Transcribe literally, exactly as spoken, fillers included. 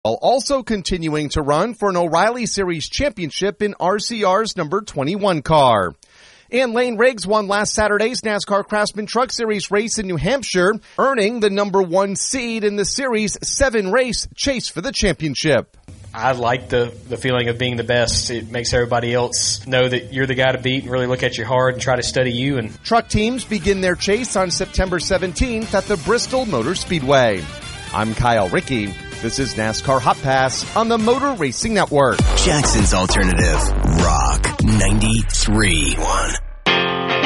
while also continuing to run for an O'Reilly Series championship in R C R's number twenty-one car. And Lane Riggs won last Saturday's NASCAR Craftsman Truck Series race in New Hampshire, earning the number one seed in the series' seven-race chase for the championship. I like the, the feeling of being the best. It makes everybody else know that you're the guy to beat and really look at you hard and try to study you. And truck teams begin their chase on September seventeenth at the Bristol Motor Speedway. I'm Kyle Rickey. This is NASCAR Hot Pass on the Motor Racing Network. Jackson's Alternative Rock ninety-three point one.